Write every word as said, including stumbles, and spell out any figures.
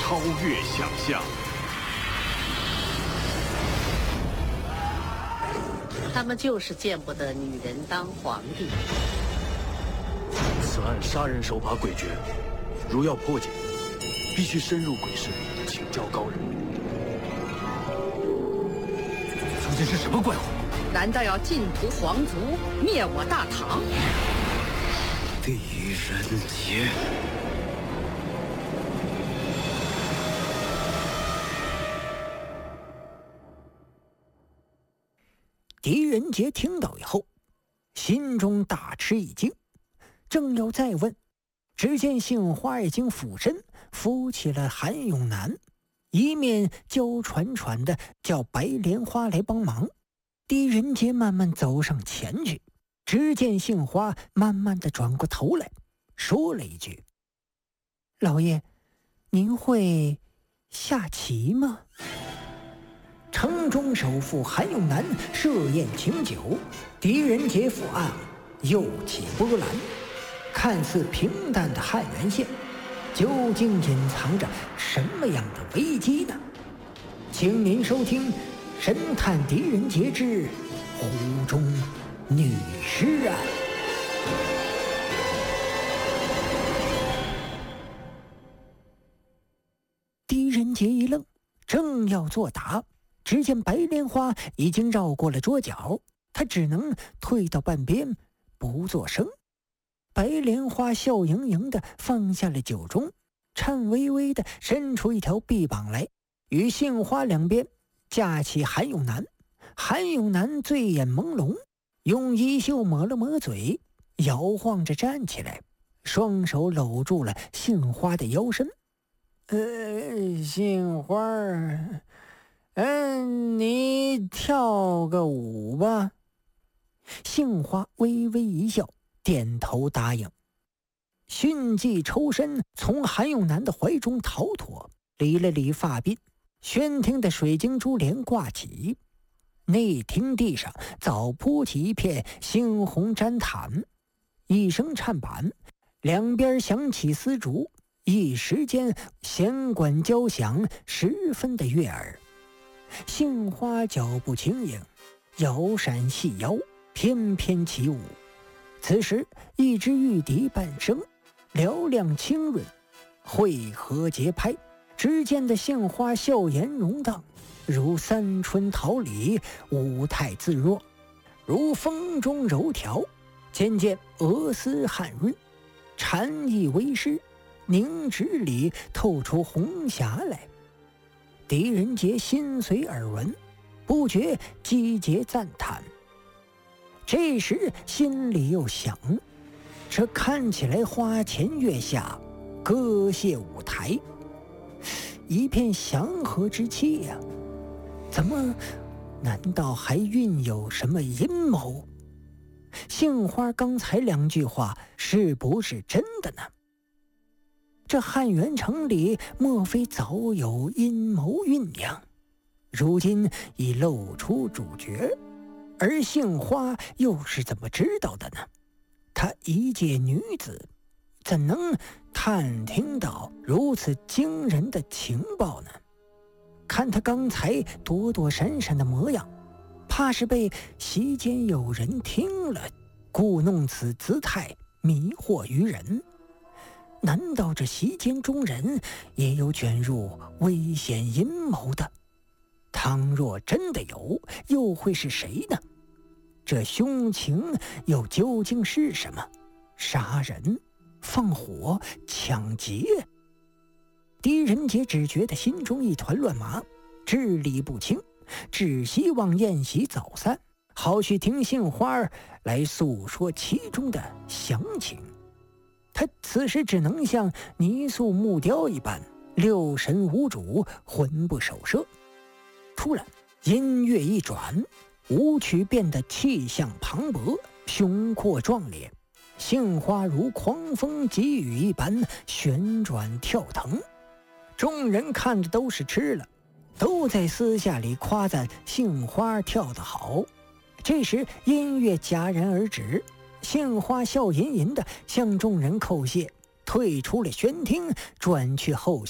超越想象。 他们就是见不得女人当皇帝。 此案杀人手法诡谲，如要破解，必须深入鬼市，请教高人。究竟是什么怪物？ 难道要尽屠皇族，灭我大唐？ 狄仁杰。 狄仁杰听到以后，心中大吃一惊，正要再问，只见杏花已经俯身扶起了韩永南，一面娇喘喘的叫白莲花来帮忙。狄仁杰慢慢走上前去，只见杏花慢慢的转过头来，说了一句：“老爷，您会下棋吗？”城中首富韩永南设宴请酒，狄仁杰赴案又起波澜。看似平淡的汉源县，究竟隐藏着什么样的危机呢？请您收听《神探狄仁杰之湖中女尸案》。狄仁杰一愣，正要作答，只见白莲花已经绕过了桌角，他只能退到半边不作声。白莲花笑盈盈地放下了酒盅，颤巍巍地伸出一条臂膀来，与杏花两边架起韩永南。韩永南醉眼朦胧，用衣袖抹了抹嘴，摇晃着站起来，双手搂住了杏花的腰身。呃，杏花儿，嗯，你跳个舞吧。杏花微微一笑，点头答应。迅即抽身从韩永南的怀中逃脱，理了理发鬓，宣厅的水晶珠帘挂起，内厅地上早铺起一片猩红毡毯，一声颤板，两边响起丝竹，一时间弦管交响，十分的悦耳。杏花脚步轻盈，摇闪细腰，翩翩起舞。此时一支玉笛半声，嘹亮清润，汇合节拍。只见的杏花笑颜容荡，如三春桃李，舞态自若，如风中柔条。渐渐额丝汗润，禅意微施，凝脂里透出红霞来。狄仁杰心随耳闻，不觉击节赞叹。这时心里又想，这看起来花前月下，歌榭舞台，一片祥和之气呀、啊，怎么难道还蕴有什么阴谋？杏花刚才两句话是不是真的呢？这汉源城里莫非早有阴谋酝酿，如今已露出主角，而杏花又是怎么知道的呢？她一介女子，怎能探听到如此惊人的情报呢？看她刚才躲躲闪闪的模样，怕是被席间有人听了，故弄此姿态，迷惑于人。难道这席间中人也有卷入危险阴谋的？倘若真的有，又会是谁呢？这凶情又究竟是什么？杀人、放火、抢劫？狄仁杰只觉得心中一团乱麻，支理不清，只希望宴席早散，好去听杏花来诉说其中的详情。他此时只能像泥塑木雕一般，六神无主，魂不守舍。突然音乐一转，舞曲变得气象磅礴，雄阔壮烈，杏花如狂风急雨一般旋转跳腾。众人看着都是吃了，都在私下里夸赞杏花跳得好。这时音乐戛然而止，杏花笑吟吟地向众人叩谢，退出了宣厅，转去后